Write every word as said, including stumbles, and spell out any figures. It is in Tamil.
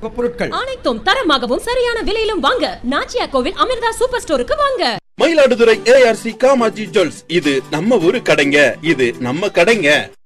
தொழில்நுட்ப பொருட்கள் அனைத்தும் தரமாகவும் சரியான விலையிலும் வாங்க நாச்சியா கோவில் அமிர்தா சூப்பர் ஸ்டோருக்கு வாங்க. மயிலாடுதுறை ஏஆர்சி காமாஜி ஜுவல்ஸ், இது நம்ம ஊரு கடைங்க, இது நம்ம கடைங்க.